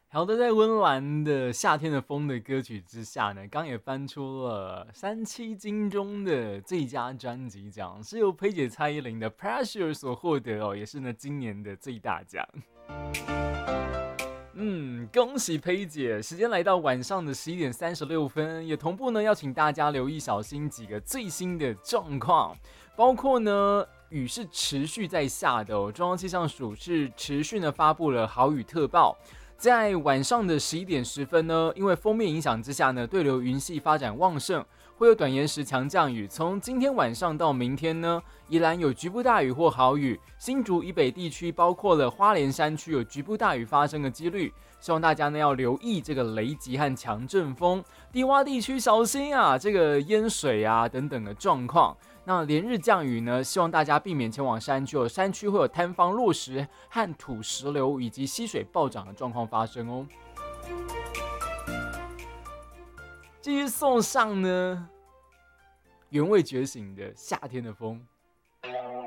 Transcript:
好的，在温岚的《夏天的风》的歌曲之下呢，刚也翻出了37金钟的最佳专辑奖，是由佩姐蔡依林的《Pressure》所获得哦，也是呢今年的最大奖。恭喜佩姐！时间来到晚上的11:36，也同步呢要请大家留意小心几个最新的状况，包括呢雨是持续在下的哦，中央气象署是持续呢发布了豪雨特报。在晚上的11:10呢，因为锋面影响之下呢，对流云系发展旺盛，会有短延时强降雨。从今天晚上到明天呢，宜兰有局部大雨或豪雨，新竹以北地区包括了花莲山区有局部大雨发生的几率。希望大家呢要留意这个雷击和强阵风，低洼地区小心啊，这个淹水啊等等的状况。那连日降雨呢，希望大家避免前往山区，山区会有坍方落石和土石流以及溪水暴涨的状况发生哦。继续送上呢，原味觉醒的夏天的风。